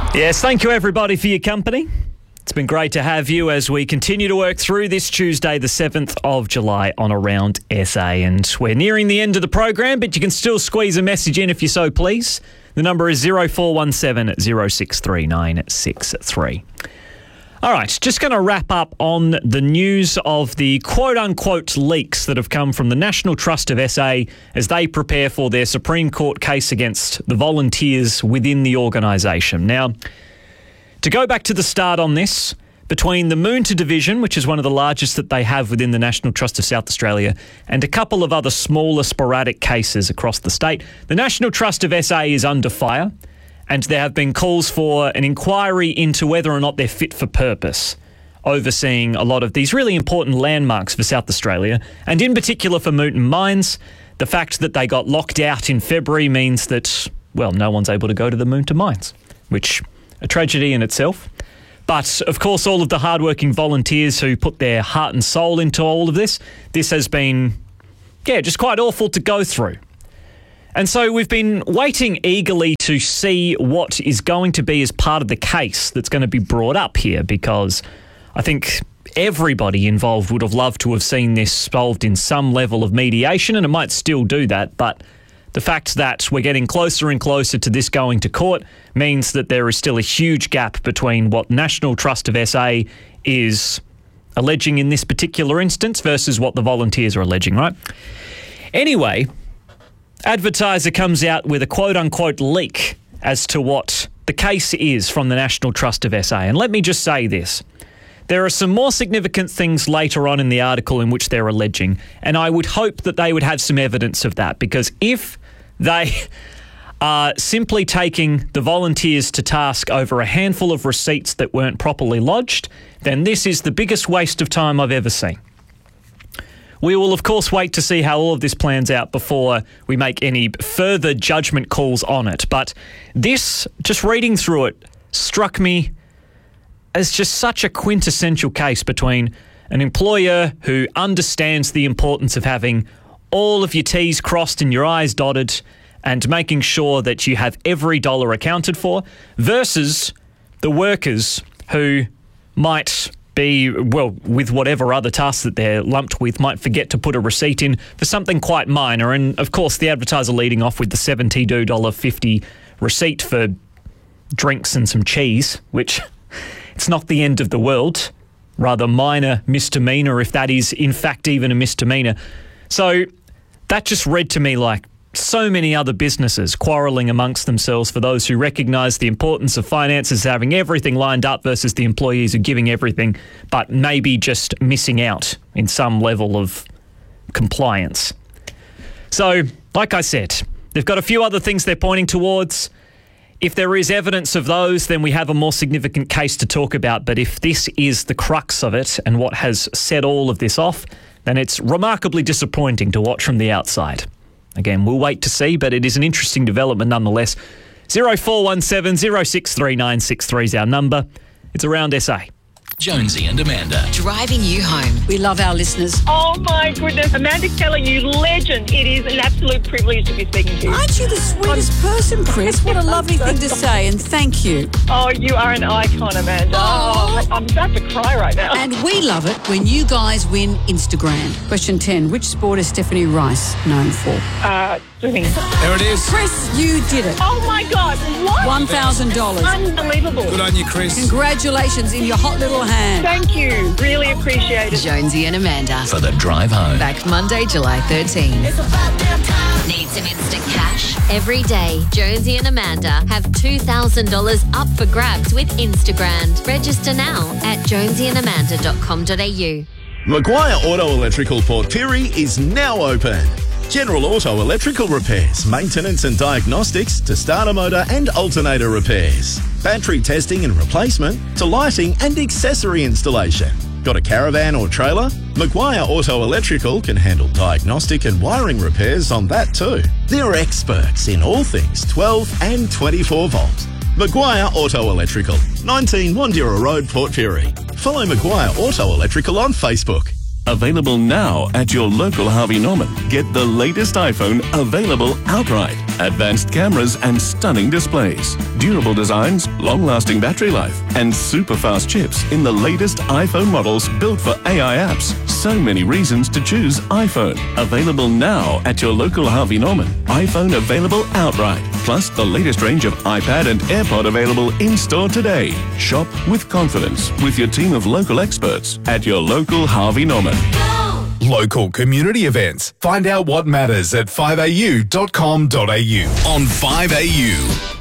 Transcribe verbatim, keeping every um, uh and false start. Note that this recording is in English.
Yes, thank you everybody for your company. It's been great to have you as we continue to work through this Tuesday, the seventh of July on Around S A. And we're nearing the end of the program, but you can still squeeze a message in if you so please. The number is zero four one seven zero six three nine six three. All right, just going to wrap up on the news of the quote-unquote leaks that have come from the National Trust of S A as they prepare for their Supreme Court case against the volunteers within the organisation. Now, to go back to the start on this, between the Moonta Division, which is one of the largest that they have within the National Trust of South Australia, and a couple of other smaller sporadic cases across the state, the National Trust of S A is under fire. And there have been calls for an inquiry into whether or not they're fit for purpose, overseeing a lot of these really important landmarks for South Australia, and in particular for Moonta Mines. The fact that they got locked out in February means that, well, no one's able to go to the Moonta Mines, which a tragedy in itself. But, of course, all of the hardworking volunteers who put their heart and soul into all of this, this has been, yeah, just quite awful to go through. And so we've been waiting eagerly to see what is going to be as part of the case that's going to be brought up here, because I think everybody involved would have loved to have seen this solved in some level of mediation, and it might still do that. But the fact that we're getting closer and closer to this going to court means that there is still a huge gap between what National Trust of S A is alleging in this particular instance versus what the volunteers are alleging, right? Anyway, Advertiser comes out with a quote-unquote leak as to what the case is from the National Trust of S A. And let me just say this. There are some more significant things later on in the article in which they're alleging, and I would hope that they would have some evidence of that, because if they are simply taking the volunteers to task over a handful of receipts that weren't properly lodged, then this is the biggest waste of time I've ever seen. We will, of course, wait to see how all of this plans out before we make any further judgment calls on it. But this, just reading through it, struck me as just such a quintessential case between an employer who understands the importance of having all of your T's crossed and your I's dotted and making sure that you have every dollar accounted for, versus the workers who might be, well, with whatever other tasks that they're lumped with, might forget to put a receipt in for something quite minor. And, of course, the advertiser leading off with the seventy-two dollars fifty receipt for drinks and some cheese, which it's not the end of the world. Rather minor misdemeanor, if that is, in fact, even a misdemeanor. So that just read to me like so many other businesses quarrelling amongst themselves for those who recognise the importance of finances, having everything lined up, versus the employees who are giving everything but maybe just missing out in some level of compliance. So, like I said, they've got a few other things they're pointing towards. If there is evidence of those, then we have a more significant case to talk about. But if this is the crux of it and what has set all of this off, then it's remarkably disappointing to watch from the outside. Again, we'll wait to see, but it is an interesting development nonetheless. zero four one seven zero six three nine six three is our number. It's Around S A. Jonesy and Amanda. Driving you home. We love our listeners. Oh my goodness. Amanda Keller, you legend. It is an absolute privilege to be speaking to you. Aren't you the sweetest person, Chris? What a lovely thing to say, and thank you. Oh, you are an icon, Amanda. Oh. Oh, I'm about to cry right now. And we love it when you guys win Instagram. Question ten. Which sport is Stephanie Rice known for? Uh, swimming. There it is. Chris, you did it. Oh my God. What? one thousand dollars. Unbelievable. Good on you, Chris. Congratulations in your hot little hand. Thank you. Really appreciate it. Jonesy and Amanda. For the drive home. Back Monday, July thirteenth. Need some instant cash? Every day, Jonesy and Amanda have two thousand dollars up for grabs with Instagram. Register now at jonesy and amanda dot com dot a u. Maguire Auto Electrical Port Pirie is now open. General auto electrical repairs, maintenance and diagnostics to starter motor and alternator repairs. Battery testing and replacement to lighting and accessory installation. Got a caravan or trailer? Maguire Auto Electrical can handle diagnostic and wiring repairs on that too. They're experts in all things twelve and twenty-four volt. Maguire Auto Electrical, nineteen Wandera Road, Port Pirie. Follow Maguire Auto Electrical on Facebook. Available now at your local Harvey Norman. Get the latest iPhone available outright advanced cameras and stunning displays, durable designs, long-lasting battery life, and super-fast chips in the latest iPhone models built for A I apps. So many reasons to choose iPhone. Available now at your local Harvey Norman. iPhone available outright. Plus the latest range of iPad and AirPod available in-store today. Shop with confidence with your team of local experts at your local Harvey Norman. Local community events. Find out what matters at five a u dot com dot a u. On five A U.